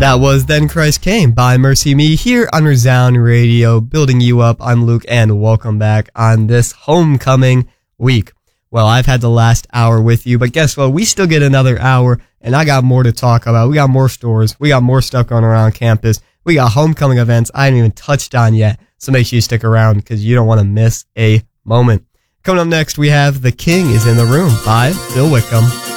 That was Then Christ Came by Mercy Me here on Resound Radio, building you up. I'm Luke, and welcome back on this homecoming week. Well, I've had the last hour with you, but guess what? We still get another hour, and I got more to talk about. We got more stores. We got more stuff going around campus. We got homecoming events I haven't even touched on yet, so make sure you stick around because you don't want to miss a moment. Coming up next, we have The King is in the Room by Bill Wickham.